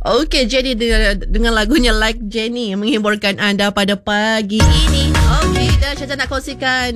Okey, Jenny dengan lagunya Like Jenny menghiburkan anda pada pagi ini. Okey, dan Syazah nak kongsikan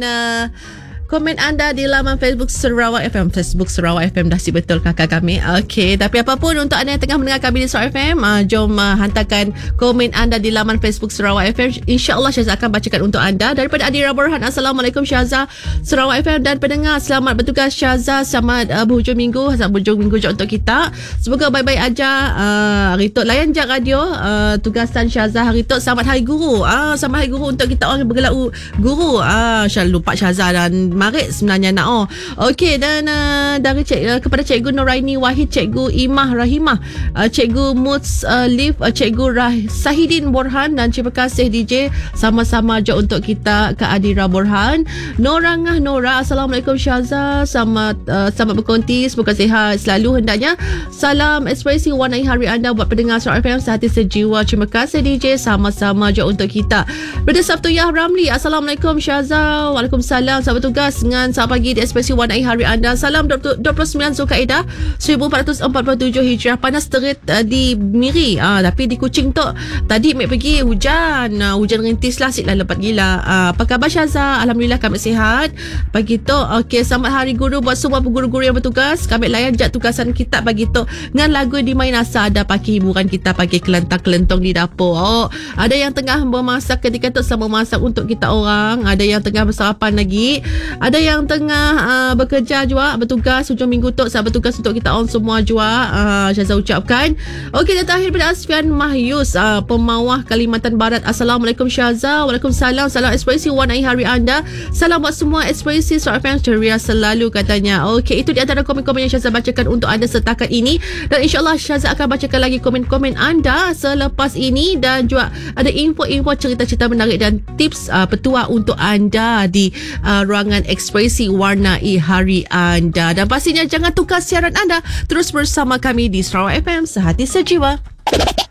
komen anda di laman Facebook Sarawak FM. Facebook Sarawak FM dah si betul kakak kami. Okey, tapi apapun untuk anda yang tengah mendengar kami di Sarawak FM, jom hantarkan komen anda di laman Facebook Sarawak FM. InsyaAllah Syazah akan bacakan untuk anda. Daripada Adira Borhan, Assalamualaikum Syazah Sarawak FM dan pendengar, selamat bertugas Syazah, selamat berhujung minggu. Selamat berhujung minggu je untuk kita. Semoga baik-baik aja. Hari tu layan jak radio tugasan Syazah hari tu. Selamat Hari Guru. Selamat Hari Guru untuk kita orang bergelar guru. Syazah lupa Syazah dan Marit sebenarnya nak. Okey, dan dari kepada Cikgu Noraini Wahid, Cikgu Imah Rahimah, Cikgu Muts Liv, Cikgu Sahidin Borhan, dan terima kasih DJ sama-sama je untuk kita ke Adira Borhan. Norangah Nora, Assalamualaikum Syazah, selamat berkonti, semoga sihat selalu hendaknya. Salam ekspresi warnai hari anda buat pendengar Sarawak FM sehati sejiwa. Terima kasih DJ, sama-sama je untuk kita. Pada Sabtu Yah Ramli, Assalamualaikum Syazah, Waalaikumsalam, selamat tugas dengan selamat pagi di ekspresi warnai hari anda. Salam 29 Zulkaidah 1447 Hijrah. Panas terit di Miri, tapi di Kuching tu tadi Mek pergi hujan rintis lah, siklah lebat gila. Apa khabar Syazah? Alhamdulillah kami sihat pagi tu. Okey, selamat Hari Guru buat semua guru-guru yang bertugas. Kami layan jat tugasan kita pagi tu dengan lagu di main asa ada pagi hiburan kita pagi kelentang-kelentong di dapur. Ada yang tengah memasak ketika tu, selama masak untuk kita orang. Ada yang tengah bersarapan lagi. Ada yang tengah bekerja juga, bertugas hujung minggu tu. Saya bertugas untuk kita orang semua juga. Syazah ucapkan. Okey, dan terakhir pada Asfian Mahyus, Pemawah Kalimantan Barat. Assalamualaikum Syazah. Waalaikumsalam. Salam ekspresi warnai hari anda. Salam buat semua ekspresi Sarawak FM ceria selalu katanya. Okey, itu di antara komen-komen yang Syazah bacakan untuk anda setakat ini. Dan insyaAllah Syazah akan bacakan lagi komen-komen anda selepas ini. Dan juga ada info-info cerita-cerita menarik dan tips petua untuk anda di ruangan ekspresi warnai hari anda. Dan pastinya jangan tukar siaran anda. Terus bersama kami di Sarawak FM sehati sejiwa.